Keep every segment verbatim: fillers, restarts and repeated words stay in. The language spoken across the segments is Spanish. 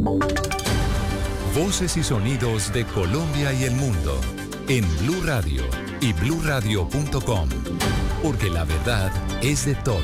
Voces y sonidos de Colombia y el mundo en Blue Radio y blue radio punto com, porque la verdad es de todos.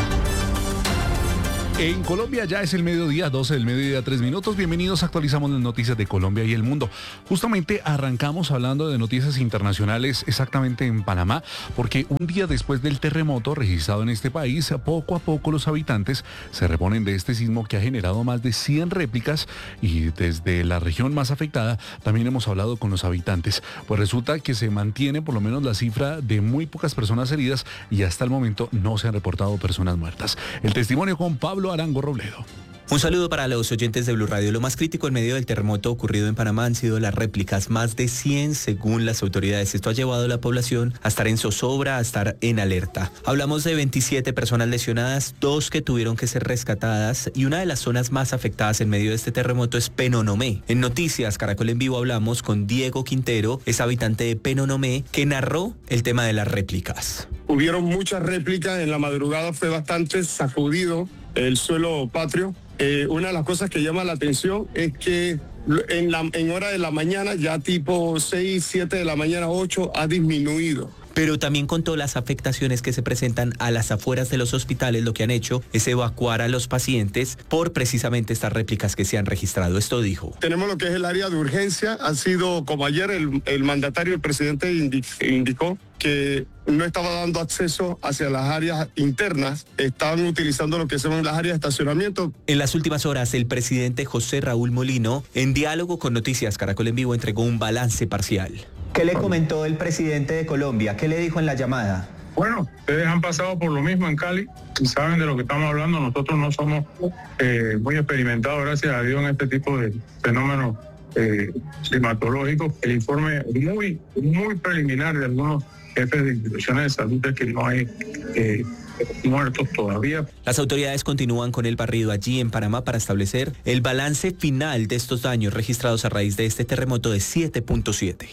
En Colombia ya es el mediodía, doce del mediodía, tres minutos. Bienvenidos, actualizamos las noticias de Colombia y el mundo. Justamente arrancamos hablando de noticias internacionales exactamente en Panamá, porque un día después del terremoto registrado en este país, poco a poco los habitantes se reponen de este sismo que ha generado más de cien réplicas, y desde la región más afectada también hemos hablado con los habitantes. Pues resulta que se mantiene por lo menos la cifra de muy pocas personas heridas y hasta el momento no se han reportado personas muertas. El testimonio con Pablo Arango Robledo. Un saludo para los oyentes de Blue Radio. Lo más crítico en medio del terremoto ocurrido en Panamá han sido las réplicas, más de cien según las autoridades. Esto ha llevado a la población a estar en zozobra, a estar en alerta. Hablamos de veintisiete personas lesionadas, dos que tuvieron que ser rescatadas, y una de las zonas más afectadas en medio de este terremoto es Penonomé. En Noticias Caracol en Vivo hablamos con Diego Quintero, es habitante de Penonomé, que narró el tema de las réplicas. Hubieron muchas réplicas, en la madrugada fue bastante sacudido el suelo patrio. Eh, una de las cosas que llama la atención es que en, la, en hora de la mañana, ya tipo seis, siete de la mañana, ocho, ha disminuido. Pero también contó las afectaciones que se presentan a las afueras de los hospitales. Lo que han hecho es evacuar a los pacientes por precisamente estas réplicas que se han registrado. Esto dijo. Tenemos lo que es el área de urgencia. Ha sido, como ayer el, el mandatario, el presidente indicó, que no estaba dando acceso hacia las áreas internas, estaban utilizando lo que se llaman las áreas de estacionamiento. En las últimas horas, el presidente José Raúl Molino, en diálogo con Noticias Caracol en Vivo, entregó un balance parcial. ¿Qué le comentó el presidente de Colombia? ¿Qué le dijo en la llamada? Bueno, ustedes han pasado por lo mismo en Cali y saben de lo que estamos hablando. Nosotros no somos eh, muy experimentados, gracias a Dios, en este tipo de fenómenos eh, climatológicos. El informe muy, muy preliminar de algunos jefes de instituciones de salud es que no hay eh, muertos todavía. Las autoridades continúan con el barrido allí en Panamá para establecer el balance final de estos daños registrados a raíz de este terremoto de siete punto siete.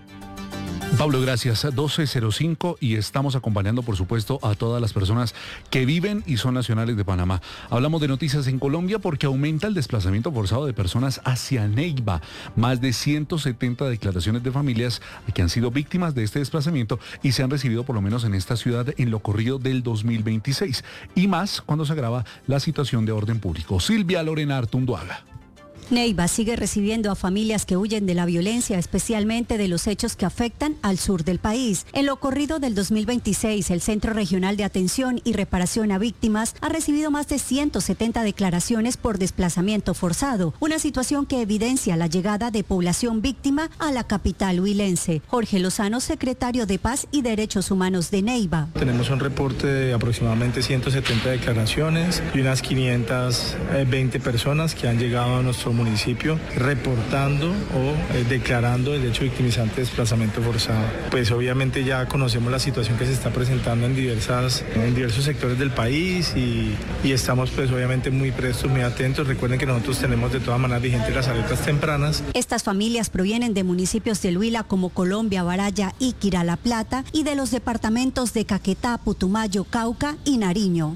Pablo, gracias. doce cero cinco, y estamos acompañando, por supuesto, a todas las personas que viven y son nacionales de Panamá. Hablamos de noticias en Colombia porque aumenta el desplazamiento forzado de personas hacia Neiva. Más de ciento setenta declaraciones de familias que han sido víctimas de este desplazamiento y se han recibido por lo menos en esta ciudad en lo corrido del dos mil veintiséis. Y más cuando se agrava la situación de orden público. Silvia Lorena Artunduaga. Neiva sigue recibiendo a familias que huyen de la violencia, especialmente de los hechos que afectan al sur del país. En lo corrido del dos mil veintiséis, el Centro Regional de Atención y Reparación a Víctimas ha recibido más de ciento setenta declaraciones por desplazamiento forzado, una situación que evidencia la llegada de población víctima a la capital huilense. Jorge Lozano, secretario de Paz y Derechos Humanos de Neiva. Tenemos un reporte de aproximadamente ciento setenta declaraciones y unas quinientas veinte personas que han llegado a nuestro municipio reportando o eh, declarando el hecho victimizante de desplazamiento forzado. Pues obviamente ya conocemos la situación que se está presentando en diversas en diversos sectores del país y, y estamos pues obviamente muy prestos, muy atentos. Recuerden que nosotros tenemos de todas maneras vigentes las alertas tempranas. Estas familias provienen de municipios del Huila como Colombia, Baraya, Iquira, La Plata, y de los departamentos de Caquetá, Putumayo, Cauca y Nariño.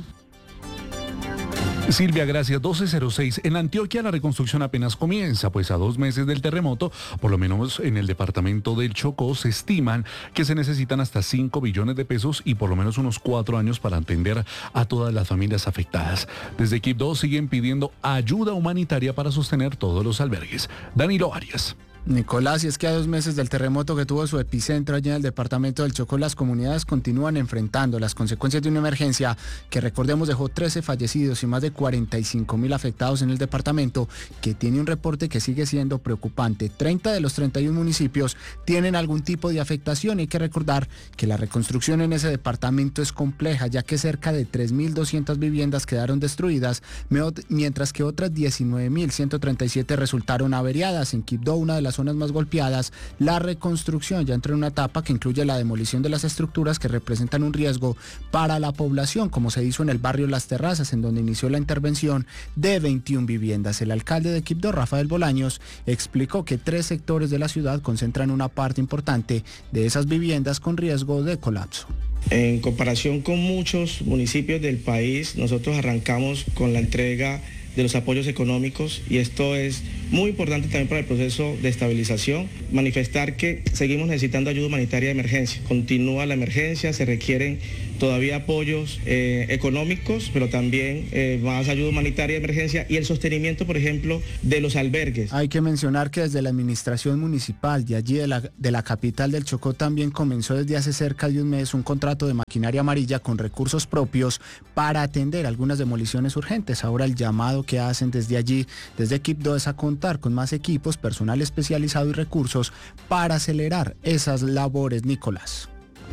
Silvia, gracias. doce cero seis. En Antioquia la reconstrucción apenas comienza, pues a dos meses del terremoto, por lo menos en el departamento del Chocó, se estiman que se necesitan hasta cinco billones de pesos y por lo menos unos cuatro años para atender a todas las familias afectadas. Desde Quibdó siguen pidiendo ayuda humanitaria para sostener todos los albergues. Danilo Arias. Nicolás, y es que a dos meses del terremoto que tuvo su epicentro allí en el departamento del Chocó, las comunidades continúan enfrentando las consecuencias de una emergencia que, recordemos, dejó trece fallecidos y más de cuarenta y cinco mil afectados en el departamento, que tiene un reporte que sigue siendo preocupante. treinta de los treinta y uno municipios tienen algún tipo de afectación. Hay que recordar que la reconstrucción en ese departamento es compleja, ya que cerca de tres mil doscientas viviendas quedaron destruidas, mientras que otras diecinueve mil ciento treinta y siete resultaron averiadas. En Quibdó, una de las zonas más golpeadas, la reconstrucción ya entró en una etapa que incluye la demolición de las estructuras que representan un riesgo para la población, como se hizo en el barrio Las Terrazas, en donde inició la intervención de veintiuna viviendas. El alcalde de Quibdó, Rafael Bolaños, explicó que tres sectores de la ciudad concentran una parte importante de esas viviendas con riesgo de colapso. En comparación con muchos municipios del país, nosotros arrancamos con la entrega de los apoyos económicos, y esto es muy importante también para el proceso de estabilización. Manifestar que seguimos necesitando ayuda humanitaria de emergencia. Continúa la emergencia, se requieren todavía apoyos eh, económicos, pero también eh, más ayuda humanitaria de emergencia y el sostenimiento, por ejemplo, de los albergues. Hay que mencionar que desde la administración municipal de allí de la, de la capital del Chocó también comenzó desde hace cerca de un mes un contrato de maquinaria amarilla con recursos propios para atender algunas demoliciones urgentes. Ahora el llamado que hacen desde allí, desde Equipdo, es a contar con más equipos, personal especializado y recursos para acelerar esas labores, Nicolás.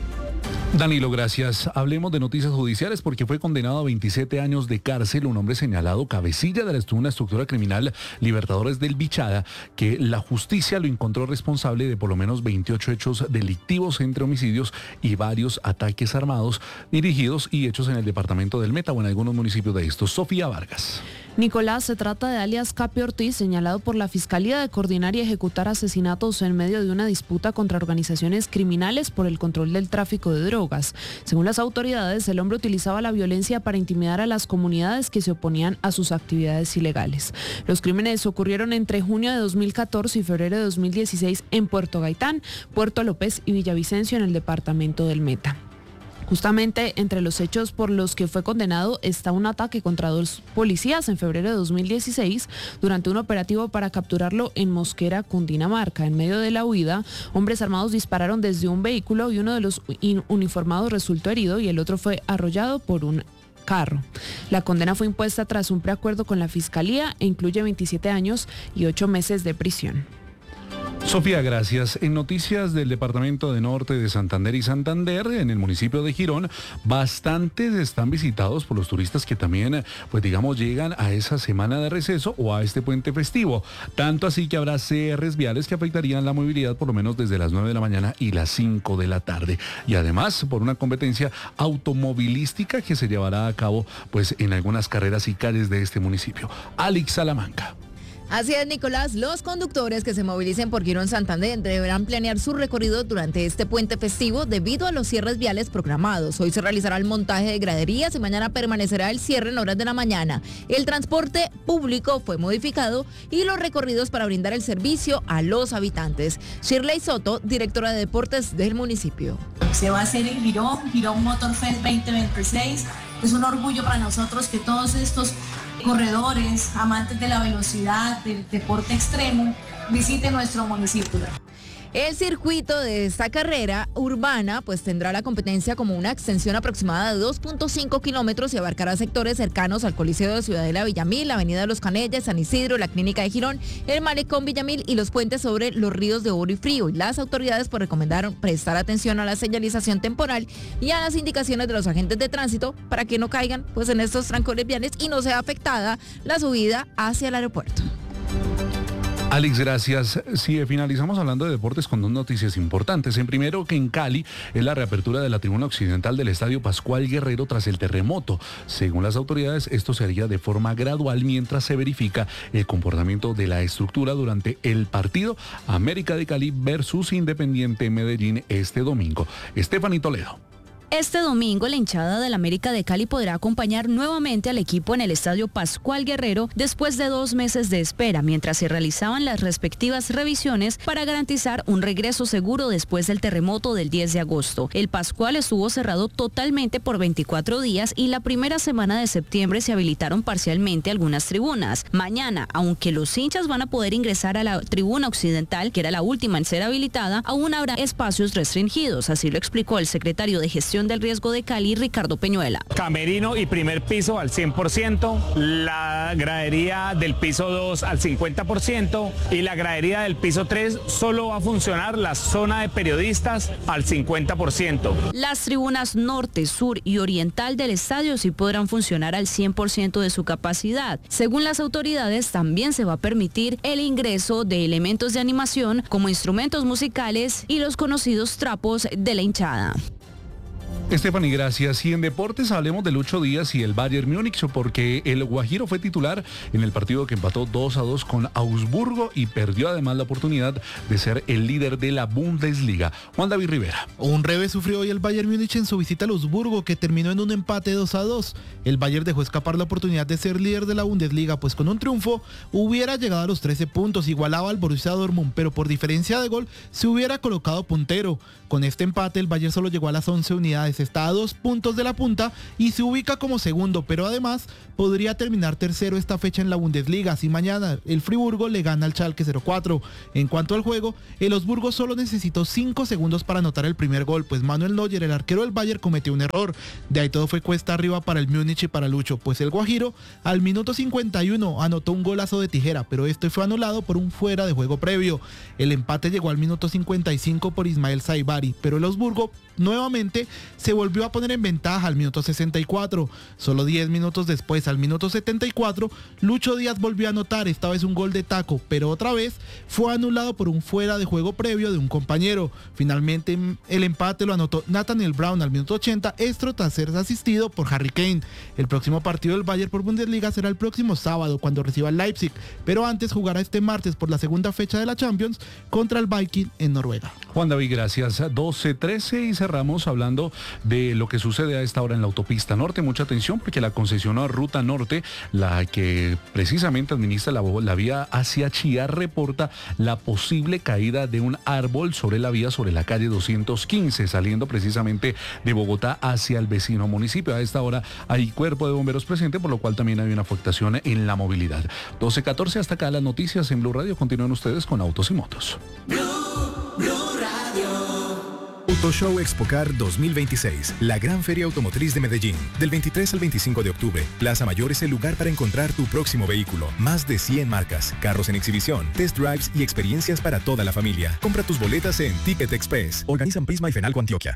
Danilo, gracias. Hablemos de noticias judiciales porque fue condenado a veintisiete años de cárcel un hombre señalado cabecilla de una estructura criminal Libertadores del Bichada, que la justicia lo encontró responsable de por lo menos veintiocho hechos delictivos entre homicidios y varios ataques armados dirigidos y hechos en el departamento del Meta o en algunos municipios de estos. Sofía Vargas. Nicolás, se trata de alias Capi Ortiz, señalado por la Fiscalía de coordinar y ejecutar asesinatos en medio de una disputa contra organizaciones criminales por el control del tráfico de drogas. Según las autoridades, el hombre utilizaba la violencia para intimidar a las comunidades que se oponían a sus actividades ilegales. Los crímenes ocurrieron entre junio de dos mil catorce y febrero de dos mil dieciséis en Puerto Gaitán, Puerto López y Villavicencio en el departamento del Meta. Justamente entre los hechos por los que fue condenado está un ataque contra dos policías en febrero de dos mil dieciséis durante un operativo para capturarlo en Mosquera, Cundinamarca. En medio de la huida, hombres armados dispararon desde un vehículo y uno de los uniformados resultó herido y el otro fue arrollado por un carro. La condena fue impuesta tras un preacuerdo con la Fiscalía e incluye veintisiete años y ocho meses de prisión. Sofía, gracias. En noticias del departamento de Norte de Santander y Santander, en el municipio de Girón, bastantes están visitados por los turistas que también, pues digamos, llegan a esa semana de receso o a este puente festivo. Tanto así que habrá cierres viales que afectarían la movilidad por lo menos desde las nueve de la mañana y las cinco de la tarde. Y además, por una competencia automovilística que se llevará a cabo, pues, en algunas carreras y calles de este municipio. Alex Salamanca. Así es, Nicolás, los conductores que se movilicen por Girón Santander deberán planear su recorrido durante este puente festivo debido a los cierres viales programados. Hoy se realizará el montaje de graderías y mañana permanecerá el cierre en horas de la mañana. El transporte público fue modificado y los recorridos para brindar el servicio a los habitantes. Shirley Soto, directora de deportes del municipio. Se va a hacer en Girón, Girón Motor Fest veinte veintiséis. Es un orgullo para nosotros que todos estos corredores, amantes de la velocidad, del deporte extremo, visiten nuestro municipio. El circuito de esta carrera urbana pues tendrá la competencia como una extensión aproximada de dos punto cinco kilómetros y abarcará sectores cercanos al Coliseo de Ciudadela Villamil, la Avenida de los Canelles, San Isidro, la Clínica de Girón, el Malecón Villamil y los puentes sobre los ríos de Oro y Frío. Y las autoridades pues recomendaron prestar atención a la señalización temporal y a las indicaciones de los agentes de tránsito para que no caigan pues en estos trancones viales y no sea afectada la subida hacia el aeropuerto. Alex, gracias. Sí, finalizamos hablando de deportes con dos noticias importantes. En primero, que en Cali es la reapertura de la tribuna occidental del Estadio Pascual Guerrero tras el terremoto. Según las autoridades, esto se haría de forma gradual mientras se verifica el comportamiento de la estructura durante el partido América de Cali versus Independiente Medellín este domingo. Estefanía Toledo. Este domingo, la hinchada del América de Cali podrá acompañar nuevamente al equipo en el Estadio Pascual Guerrero después de dos meses de espera, mientras se realizaban las respectivas revisiones para garantizar un regreso seguro después del terremoto del diez de agosto. El Pascual estuvo cerrado totalmente por veinticuatro días y la primera semana de septiembre se habilitaron parcialmente algunas tribunas. Mañana, aunque los hinchas van a poder ingresar a la tribuna occidental, que era la última en ser habilitada, aún habrá espacios restringidos, así lo explicó el secretario de Gestión del Riesgo de Cali, Ricardo Peñuela. Camerino y primer piso al cien por ciento, la gradería del piso dos al cincuenta por ciento y la gradería del piso tres solo va a funcionar la zona de periodistas al cincuenta por ciento. Las tribunas norte, sur y oriental del estadio sí podrán funcionar al cien por ciento de su capacidad. Según las autoridades, también se va a permitir el ingreso de elementos de animación como instrumentos musicales y los conocidos trapos de la hinchada. Stephanie, gracias. Y en deportes hablemos de Lucho Díaz y el Bayern Múnich, porque el Guajiro fue titular en el partido que empató dos a dos con Augsburgo y perdió además la oportunidad de ser el líder de la Bundesliga. Juan David Rivera. Un revés sufrió hoy el Bayern Múnich en su visita a Augsburgo, que terminó en un empate dos a dos. El Bayern dejó escapar la oportunidad de ser líder de la Bundesliga, pues con un triunfo hubiera llegado a los trece puntos, igualaba al Borussia Dortmund, pero por diferencia de gol se hubiera colocado puntero. Con este empate el Bayern solo llegó a las once unidades, está a dos puntos de la punta y se ubica como segundo, pero además podría terminar tercero esta fecha en la Bundesliga si mañana el Friburgo le gana al Schalke cero cuatro. En cuanto al juego, el Augsburgo solo necesitó cinco segundos para anotar el primer gol, pues Manuel Neuer, el arquero del Bayern, cometió un error. De ahí todo fue cuesta arriba para el Múnich y para Lucho, pues el Guajiro al minuto cincuenta y uno anotó un golazo de tijera, pero este fue anulado por un fuera de juego previo. El empate llegó al minuto cincuenta y cinco por Ismael Saibari, pero el Augsburgo nuevamente se volvió a poner en ventaja al minuto sesenta y cuatro. Solo diez minutos después, al minuto setenta y cuatro, Lucho Díaz volvió a anotar, esta vez un gol de taco, pero otra vez fue anulado por un fuera de juego previo de un compañero. Finalmente el empate lo anotó Nathaniel Brown al minuto ochenta, esto tras ser asistido por Harry Kane. El próximo partido del Bayern por Bundesliga será el próximo sábado cuando reciba el Leipzig, pero antes jugará este martes por la segunda fecha de la Champions contra el Viking en Noruega. Juan David, gracias. doce trece y cerramos hablando de lo que sucede a esta hora en la autopista norte. Mucha atención porque la concesionada Ruta Norte, la que precisamente administra la, la vía hacia Chía, reporta la posible caída de un árbol sobre la vía sobre la calle doscientos quince, saliendo precisamente de Bogotá hacia el vecino municipio. A esta hora hay cuerpo de bomberos presente, por lo cual también hay una afectación en la movilidad. doce catorce, hasta acá las noticias en Blue Radio. Continúen ustedes con Autos y Motos. Blue, Blue Radio. Autoshow Expocar dos mil veintiséis, la gran feria automotriz de Medellín. Del veintitrés al veinticinco de octubre, Plaza Mayor es el lugar para encontrar tu próximo vehículo. Más de cien marcas, carros en exhibición, test drives y experiencias para toda la familia. Compra tus boletas en Ticket Express. Organizan Prisma y Fenalco Antioquia.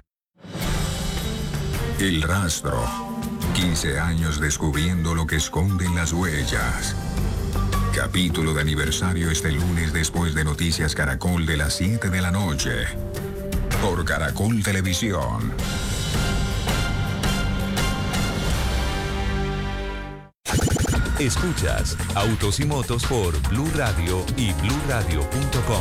El rastro. quince años descubriendo lo que esconden las huellas. Capítulo de aniversario este lunes después de Noticias Caracol de las siete de la noche. Por Caracol Televisión. Escuchas Autos y Motos por Blue Radio y blue radio punto com.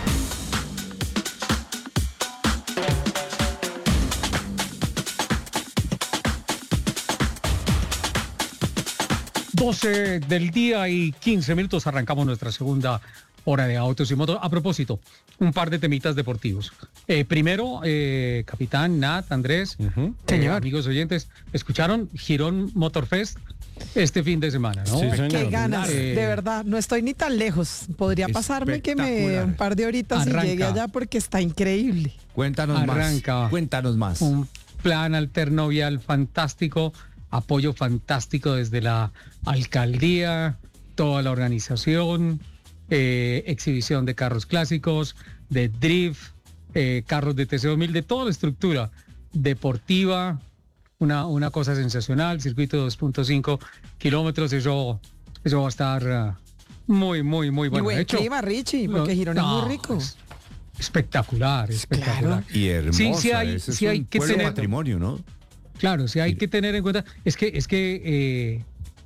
doce del día y quince minutos, arrancamos nuestra segunda hora de Autos y Motos. A propósito, un par de temitas deportivos. Eh, primero, eh, capitán, Nat, Andrés, uh-huh. eh, amigos oyentes, ¿escucharon Girón Motorfest este fin de semana? ¿No? Sí, qué ganas, eh, de verdad, no estoy ni tan lejos. Podría pasarme que me un par de horitas Arranca. y llegue allá porque está increíble. Cuéntanos Arranca. más. Cuéntanos más. Un plan alterno vial fantástico, apoyo fantástico desde la alcaldía, toda la organización, eh, exhibición de carros clásicos, de drift, eh, carros de T C dos mil, de toda la estructura deportiva, una, una cosa sensacional, circuito de dos punto cinco kilómetros, eso, eso va a estar uh, muy, muy, muy bueno. Y buen de hecho, clima, Richie, porque Girón no, es muy rico. Es espectacular, espectacular. Claro. Y hermosa, sí, sí hay, ese sí es hay un que pueblo tener patrimonio, ¿no? Claro, sí hay que tener en cuenta, es que, es que eh,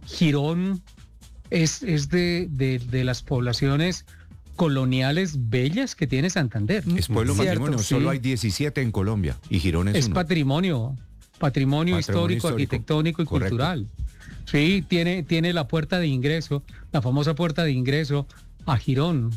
Girón es, es de, de, de las poblaciones coloniales bellas que tiene Santander. Es pueblo ¿Cierto? patrimonio, Sí. solo hay diecisiete en Colombia y Girón es, Es uno. patrimonio, patrimonio, Patrimonio histórico, histórico, arquitectónico y correcto. cultural. Sí, tiene, tiene la puerta de ingreso, la famosa puerta de ingreso a Girón.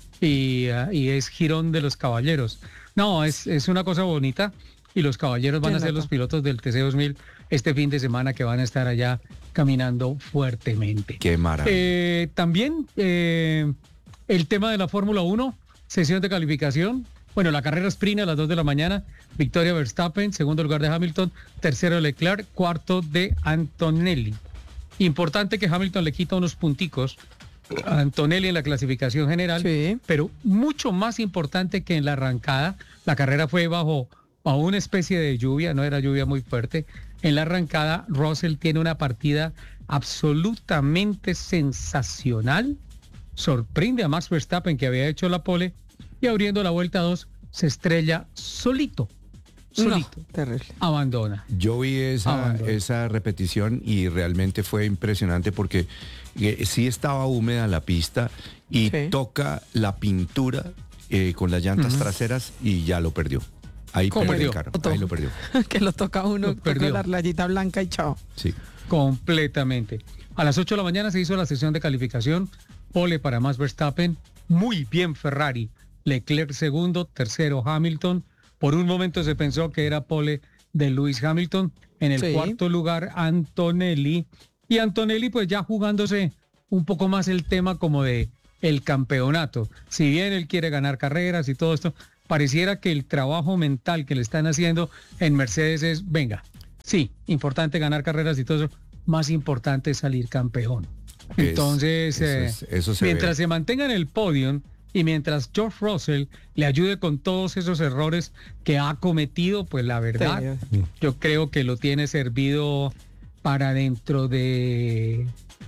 Y, uh, y es Girón de los Caballeros. No, es, es una cosa bonita. Y los caballeros van a ser los pilotos del T C dos mil este fin de semana, que van a estar allá caminando fuertemente. Qué maravilla. Eh, también eh, el tema de la Fórmula uno, sesión de calificación. Bueno, la carrera sprint a las dos de la mañana, victoria Verstappen, segundo lugar de Hamilton, tercero Leclerc, cuarto de Antonelli. Importante que Hamilton le quita unos punticos a Antonelli en la clasificación general, sí. Pero mucho más importante que en la arrancada, la carrera fue bajo a una especie de lluvia, no era lluvia muy fuerte. En la arrancada, Russell tiene una partida absolutamente sensacional. Sorprende a Max Verstappen, que había hecho la pole, y abriendo la vuelta dos, se estrella solito solito. No, terrible. Abandona. Yo vi esa, Abandona. esa repetición y realmente fue impresionante porque eh, sí estaba húmeda la pista y Sí. toca la pintura eh, con las llantas Ujú. traseras y ya lo perdió. Ahí ¿Cómo perdió el perdió? carro. Ahí lo perdió. Que lo toca uno, Lo toca perdió. la rayita blanca y chao. Sí. Completamente. A las ocho de la mañana se hizo la sesión de calificación. Pole para Max Verstappen. Muy bien Ferrari. Leclerc segundo, tercero Hamilton. Por un momento se pensó que era pole de Lewis Hamilton. En el Sí. cuarto lugar Antonelli. Y Antonelli pues ya jugándose un poco más el tema como de el campeonato. Si bien él quiere ganar carreras y todo esto, pareciera que el trabajo mental que le están haciendo en Mercedes es, venga, sí, importante ganar carreras y todo eso, más importante es salir campeón. Es- Entonces, eso eh, es- eso se mientras ve. se mantenga en el podio y mientras George Russell le ayude con todos esos errores que ha cometido, pues la verdad, yo creo que lo tiene servido para dentro de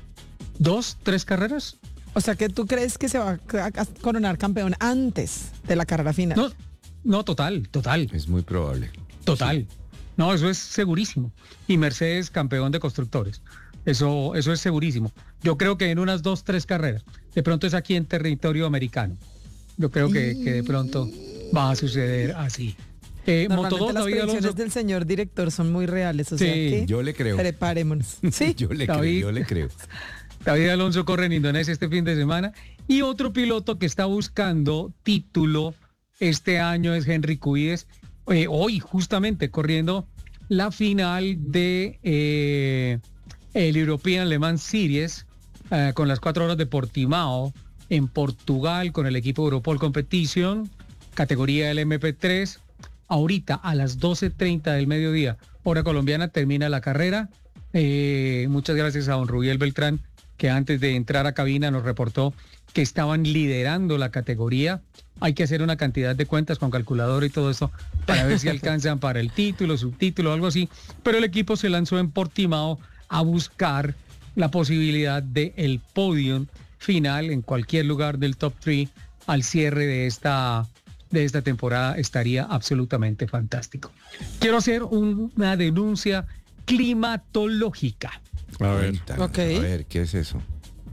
dos, tres carreras. O sea que tú crees que se va a a coronar campeón antes de la carrera final. No, no, total, total. Es muy probable. Total. No, eso es segurísimo. Y Mercedes campeón de constructores. Eso, eso es segurísimo. Yo creo que en unas dos, tres carreras. De pronto es aquí en territorio americano. Yo creo que, que de pronto va a suceder así. Eh, Moto Normalmente dos, las David predicciones Alonso. del señor director son muy reales. O Sí, sea que yo le creo. preparémonos. Sí. Yo le David. creo, yo le creo. David Alonso corre en Indonesia este fin de semana. Y otro piloto que está buscando título este año es Henry Cuides. Eh, hoy justamente corriendo la final de eh, el European Le Mans Series eh, con las cuatro horas de Portimao en Portugal con el equipo Europol Competition, categoría L M P tres. Ahorita a las doce treinta del mediodía, hora colombiana, termina la carrera. Eh, muchas gracias a don Rubiel Beltrán, que antes de entrar a cabina nos reportó que estaban liderando la categoría. Hay que hacer una cantidad de cuentas con calculadora y todo eso para ver si alcanzan para el título, subtítulo, algo así. Pero el equipo se lanzó en Portimao a buscar la posibilidad de el podium final en cualquier lugar del top tres al cierre de esta, de esta temporada. Estaría absolutamente fantástico. Quiero hacer un- una denuncia climatológica. A ver, Ok. a ver, ¿qué es eso?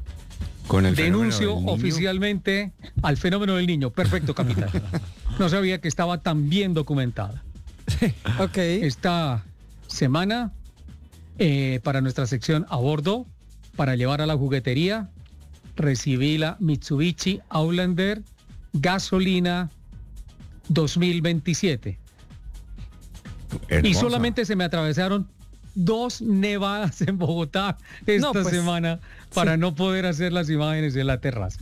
Con el Denuncio fenómeno del niño. oficialmente al fenómeno del niño. Perfecto, capitán. No sabía que estaba tan bien documentada. Ok. Esta semana, eh, para nuestra sección a bordo, para llevar a la juguetería, recibí la Mitsubishi Outlander gasolina dos mil veintisiete. Y Hermosa. solamente se me atravesaron dos nevadas en Bogotá esta No, pues, semana para sí. no poder hacer las imágenes en la terraza.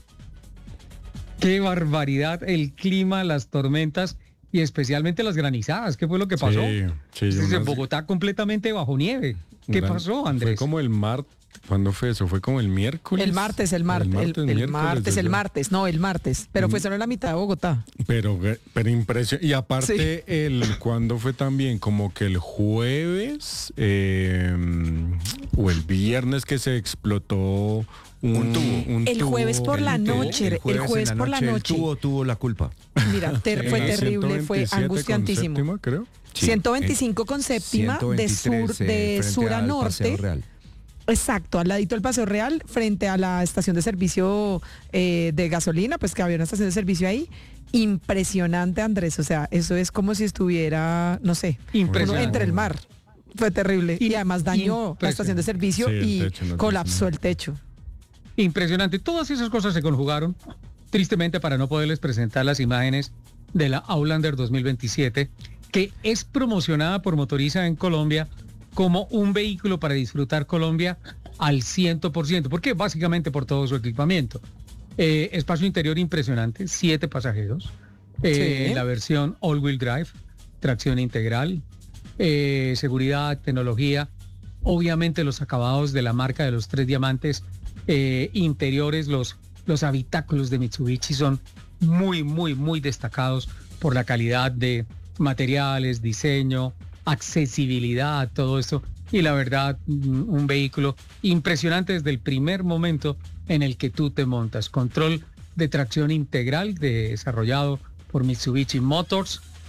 Qué barbaridad el clima, las tormentas y especialmente las granizadas. ¿Qué fue lo que pasó? Sí, sí, yo Desde no sé. Bogotá completamente bajo nieve. ¿Qué Gran- pasó, Andrés? Fue como el martes. ¿Cuándo fue eso? Fue como el miércoles. El martes, el martes, el, el miércoles, martes, el yo- martes, no, el martes, pero fue solo en la mitad de Bogotá. Pero, pero impresión. Y aparte, Sí. el cuando fue también como que el jueves eh, o el viernes que se explotó un, Un tubo. un El tubo. jueves por la noche, el jueves en por la el noche. tubo tuvo la culpa. Mira, ter- fue En la terrible, fue ciento veintisiete con angustiantísimo. séptima, creo. Sí, ciento veinticinco con séptima de sur, ciento veintitrés, eh, de frente sur a al Paseo norte. Real. Exacto, al ladito del Paseo Real, frente a la estación de servicio eh, de gasolina, pues que había una estación de servicio ahí. Impresionante, Andrés. O sea, eso es como si estuviera, no sé, uno Impresionante. entre el mar. Fue terrible. Y, además dañó la estación de servicio Sí, el y techo, no, colapsó no. el techo. Impresionante. Todas esas cosas se conjugaron, tristemente, para no poderles presentar las imágenes de la Outlander dos mil veintisiete, que es promocionada por Motoriza en Colombia como un vehículo para disfrutar Colombia al cien por ciento, porque básicamente por todo su equipamiento. Eh, espacio interior impresionante, siete pasajeros, eh, Sí. la versión all-wheel drive, tracción integral, eh, seguridad, tecnología, obviamente los acabados de la marca de los tres diamantes eh, interiores, los, los habitáculos de Mitsubishi son muy, muy, muy destacados por la calidad de materiales, diseño, accesibilidad, todo esto. Y la verdad, mm, un vehículo impresionante desde el primer momento en el que tú te montas. Control de tracción integral de- desarrollado por Mitsubishi Motors.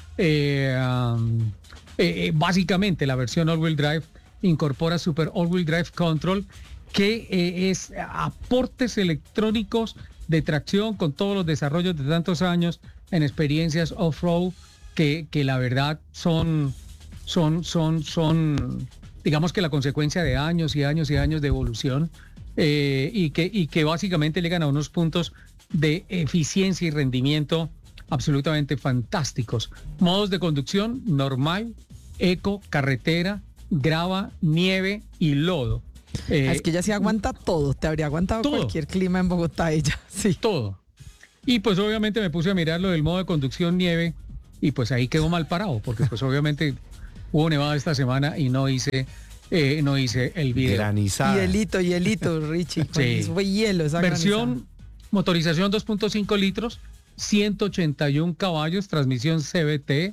Eh, um, eh, eh, básicamente la versión all-wheel drive incorpora Super All-Wheel Drive Control, que eh, es aportes electrónicos de tracción con todos los desarrollos de tantos años en experiencias off-road que, que la verdad son, son, son, son, digamos que la consecuencia de años y años y años de evolución eh, y, que, y que básicamente llegan a unos puntos de eficiencia y rendimiento absolutamente fantásticos. Modos de conducción normal, eco, carretera, grava, nieve y lodo. Eh, es que ella sí aguanta todo, te habría aguantado todo. Cualquier clima en Bogotá ella, sí. Todo. Y pues obviamente me puse a mirar lo del modo de conducción nieve y pues ahí quedó mal parado, porque pues obviamente hubo nevada esta semana y no hice eh, no hice el video. Granizada. Hielito, hielito, Richie. Sí. Fue hielo esa versión, granizada. Motorización dos punto cinco litros, ciento ochenta y uno caballos, transmisión C V T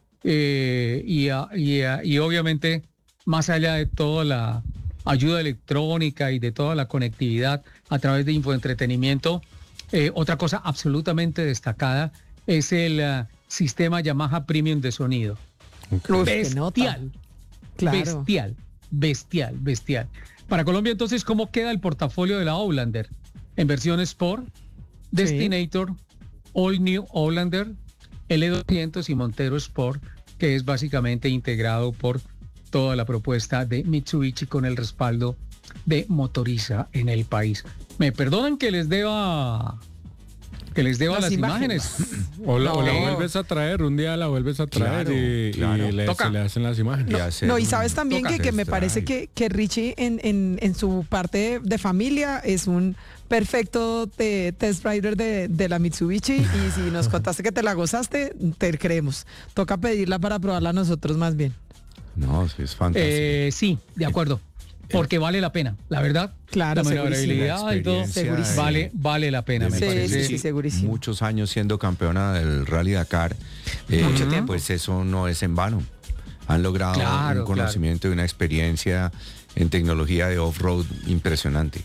eh, y, y, y obviamente más allá de toda la ayuda electrónica y de toda la conectividad a través de infoentretenimiento, eh, otra cosa absolutamente destacada es el uh, sistema Yamaha Premium de sonido. Okay. Bestial, claro. bestial, bestial, bestial. Para Colombia entonces, ¿cómo queda el portafolio de la Outlander? En versión Sport, Destinator, sí. All New Outlander, L doscientos y Montero Sport, que es básicamente integrado por toda la propuesta de Mitsubishi con el respaldo de Motoriza en el país. Me perdonan que les deba que les deba las, las imágenes. imágenes. O, la, no. o la vuelves a traer, un día la vuelves a traer claro, y, claro. y le, se le hacen las imágenes. No, no y sabes también que, que me parece que, que Richie en, en, en su parte de familia es un perfecto de, test rider de, de la Mitsubishi y si nos contaste que te la gozaste, te creemos. Toca pedirla para probarla nosotros más bien. No, es fantástico. Eh, sí, de acuerdo. Porque vale la pena, la verdad. Claro, la maniobrabilidad y todo. Segurísimo. Vale, vale la pena, me sí, parece. Sí, sí, segurísimo. Muchos años siendo campeona del Rally Dakar. Eh, Mucho tiempo. Pues eso no es en vano. Han logrado claro, un conocimiento claro. y una experiencia en tecnología de off-road impresionante.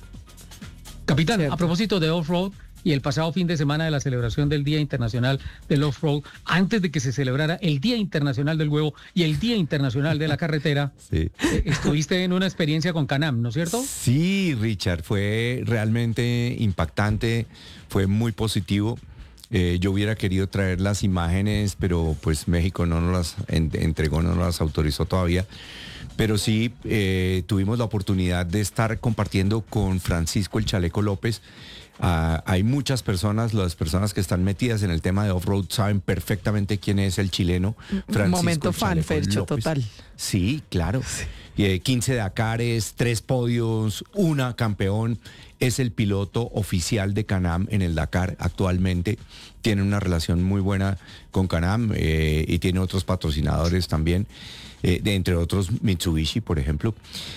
Capitán, Cierto. a propósito de off-road, y el pasado fin de semana de la celebración del Día Internacional del Off-Road, antes de que se celebrara el Día Internacional del Huevo y el Día Internacional de la Carretera, sí. eh, estuviste en una experiencia con Can-Am, ¿no es cierto? Sí, Richard, fue realmente impactante, fue muy positivo. Eh, yo hubiera querido traer las imágenes, pero pues México no nos las en, entregó, no nos las autorizó todavía. Pero sí eh, tuvimos la oportunidad de estar compartiendo con Francisco el Chaleco López. Uh, hay muchas personas, las personas que están metidas en el tema de off-road saben perfectamente quién es el chileno. Francisco Un momento fan, Fercho, total. Sí, claro. Sí. Eh, quince Dakares, tres podios, una campeón. Es el piloto oficial de Can-Am en el Dakar actualmente. Tiene una relación muy buena con Can-Am eh, y tiene otros patrocinadores también. Eh, de, entre otros Mitsubishi, por ejemplo.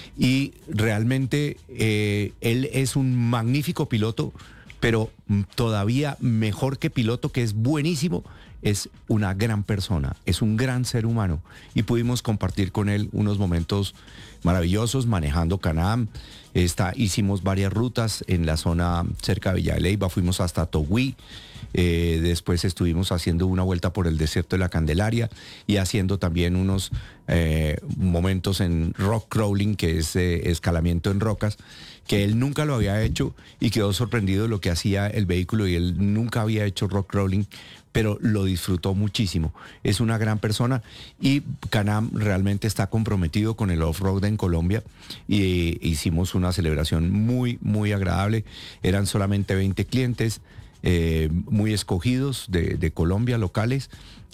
Y realmente eh, él es un magnífico piloto, pero todavía mejor que piloto, que es buenísimo, es una gran persona, es un gran ser humano. Y pudimos compartir con él unos momentos maravillosos manejando Can-Am. Esta, hicimos varias rutas en la zona cerca de Villa de Leyva, fuimos hasta Togüí. Eh, después estuvimos haciendo una vuelta por el desierto de la Candelaria y haciendo también unos eh, momentos en rock crawling, que es eh, escalamiento en rocas, que él nunca lo había hecho y quedó sorprendido de lo que hacía el vehículo, y él nunca había hecho rock crawling, pero lo disfrutó muchísimo. Es una gran persona y Can-Am realmente está comprometido con el off-road en Colombia y eh, hicimos una celebración muy, muy agradable. Eran solamente veinte clientes. Eh, muy escogidos de, de Colombia, locales,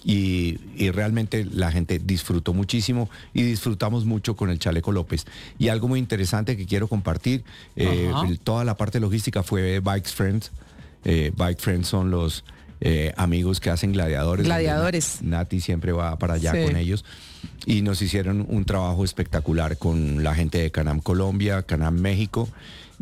y, y realmente la gente disfrutó muchísimo y disfrutamos mucho con el Chaleco López. Y algo muy interesante que quiero compartir, eh, el, toda la parte logística fue Bikes Friends. Eh, Bike Friends son los eh, amigos que hacen gladiadores. Gladiadores. Nati siempre va para allá sí. con ellos. Y nos hicieron un trabajo espectacular con la gente de Can-Am Colombia, Can-Am México,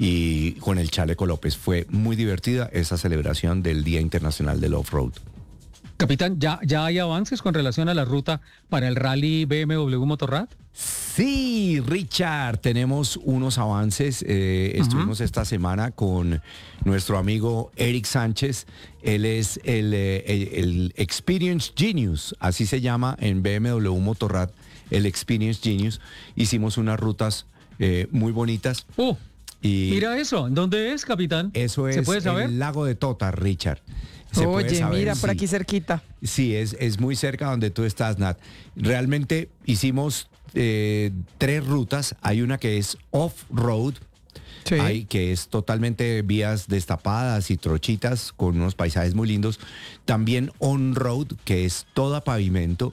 y con el Chaleco López. Fue muy divertida esa celebración del Día Internacional del Off-Road. Capitán, ¿ya, ¿ya hay avances con relación a la ruta para el rally B M W Motorrad? Sí, Richard, tenemos unos avances. Eh, uh-huh. Estuvimos esta semana con nuestro amigo Eric Sánchez. Él es el, el, el Experience Genius, así se llama en B M W Motorrad, el Experience Genius. Hicimos unas rutas eh, muy bonitas. Uh, y mira eso, ¿dónde es, capitán? Eso es ¿Se puede saber? El lago de Tota, Richard. Oye, mira, por aquí cerquita. Sí, es, es muy cerca donde tú estás, Nat. Realmente hicimos eh, tres rutas. Hay una que es off-road, sí. Hay que es totalmente vías destapadas y trochitas con unos paisajes muy lindos. También on-road, que es toda pavimento.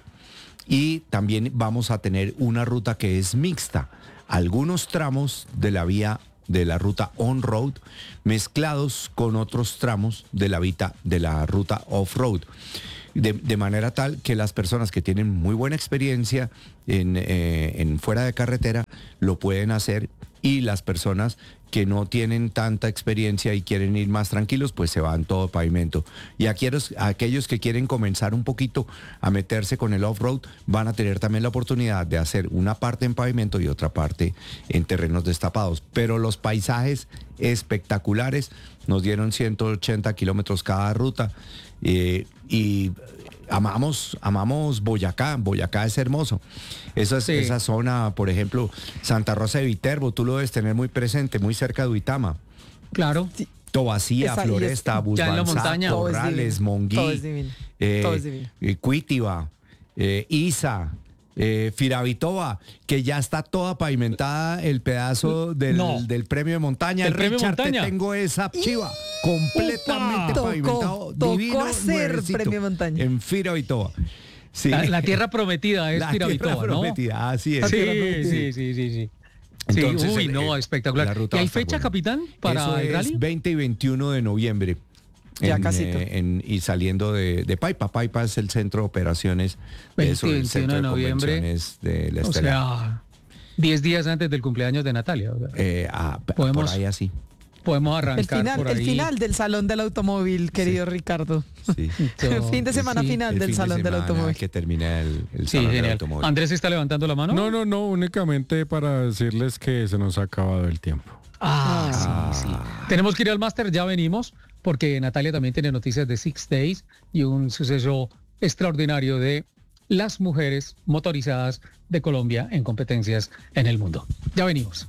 Y también vamos a tener una ruta que es mixta. Algunos tramos de la vía de la ruta on-road mezclados con otros tramos de la, vita, de la ruta off-road. De, de manera tal que las personas que tienen muy buena experiencia en, eh, en fuera de carretera lo pueden hacer, y las personas que no tienen tanta experiencia y quieren ir más tranquilos, pues se van todo pavimento. Y aquellos, aquellos que quieren comenzar un poquito a meterse con el off-road van a tener también la oportunidad de hacer una parte en pavimento y otra parte en terrenos destapados. Pero los paisajes espectaculares, nos dieron ciento ochenta kilómetros cada ruta, eh, y amamos, amamos Boyacá. Boyacá es hermoso. Esa, sí. esa zona, por ejemplo, Santa Rosa de Viterbo, tú lo debes tener muy presente, muy cerca de Uitama. Claro. Tobacía, esa, Floresta, Busbanzá, Corrales, Monguí, todo es divino. Eh, todo es divino. Eh, Cuítiva, eh, Isa, eh, Firavitoba, que ya está toda pavimentada el pedazo del, no. del premio de montaña. El premio Richard, montaña. Te tengo esa chiva completamente Tocó, pavimentado. Tocó divino, hacer nuevecito, premio montaña. En Firavitoba. Sí. La, la tierra prometida es la Firavitoba, tierra ¿no? prometida, así es. Sí, sí, sí, sí, sí. Entonces, sí, uy, el, no, espectacular. ¿Y hay fecha, buena. capitán, para Eso el es rally? veinte y veintiuno de noviembre. Ya en, casi. Eh, en, y saliendo de, de Paipa. Paipa es el centro de operaciones. veinte, eso, el centro de noviembre. De, de la o sea, diez días antes del cumpleaños de Natalia. O sea, eh, ah, podemos, por ahí así. Podemos arrancar el final, por ahí. El final del Salón del Automóvil, querido sí. Ricardo. Sí. El fin de semana sí. final el del fin Salón de del Automóvil. Que termina el, el sí, Salón genial. del Automóvil. ¿Andrés está levantando la mano? No, no, no, únicamente para decirles que se nos ha acabado el tiempo. Ah, ah. sí, sí. Tenemos que ir al máster, ya venimos, porque Natalia también tiene noticias de Six Days y un suceso extraordinario de las mujeres motorizadas de Colombia en competencias en el mundo. Ya venimos.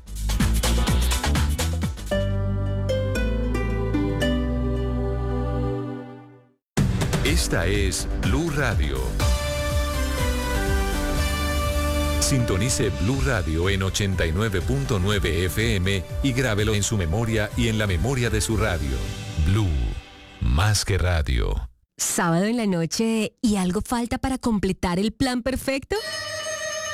Esta es Blue Radio. Sintonice Blue Radio en ochenta y nueve punto nueve F M y grábelo en su memoria y en la memoria de su radio. Blue, más que radio. ¿Sábado en la noche y algo falta para completar el plan perfecto?